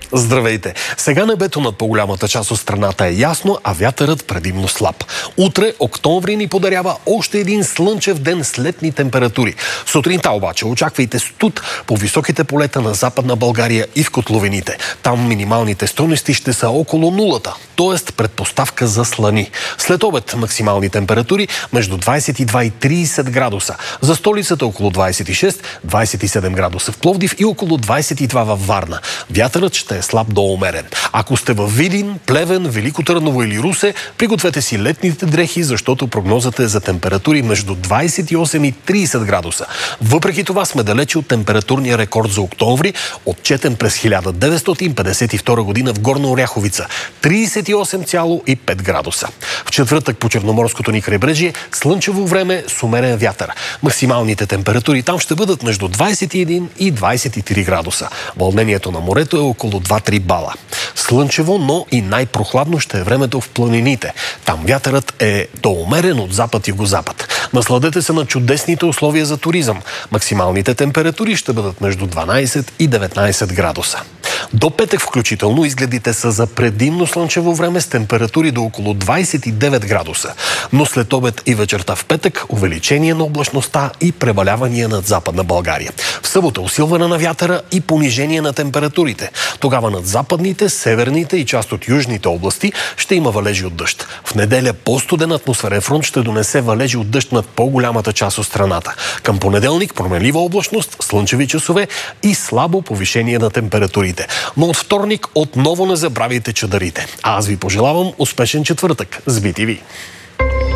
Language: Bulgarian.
Здравейте! Сега небето над по-голямата част от страната е ясно, а вятърът предимно слаб. Утре октомври ни подарява още един слънчев ден с летни температури. Сутринта обаче очаквайте студ по високите полета на Западна България и в котловините. Там минималните стойности ще са около нулата, т.е. предпоставка за слани. След обед максимални температури между 22 и 30 градуса. За столицата около 26-27 градуса в Пловдив и около 22 във Варна. Вятърът ще е слаб до умерен. Ако сте във Видин, Плевен, Велико Търново или Русе, пригответе си летните дрехи, защото прогнозата е за температури между 28 и 30 градуса. Въпреки това сме далече от температурния рекорд за октомври, отчетен през 1952 година в Горна Оряховица – 38,5 градуса. В четвъртък по Черноморското ни крайбрежие слънчево време с умерен вятър. Максималните температури там ще бъдат между 21 и 23 градуса. Вълнението на морето е около 2-3 бала. Слънчево, но и най-прохладно ще е времето в планините. Там вятърът е доумерен от запад-югозапад. Насладете се на чудесните условия за туризъм. Максималните температури ще бъдат между 12 и 19 градуса. До петък включително изгледите са за предимно слънчево време с температури до около 29 градуса. Но след обед и вечерта в петък увеличение на облачността и превалявания над Западна България. В събота усилване на вятъра и понижение на температурите. Тогава над западните, северните и част от южните области ще има валежи от дъжд. В неделя по-студен атмосферен фронт ще донесе валежи от дъжд над по-голямата част от страната. Към понеделник променлива облачност, слънчеви часове и слабо повишение на температурите. Но от вторник отново не забравяйте чадърите. А аз ви пожелавам успешен четвъртък с BTV.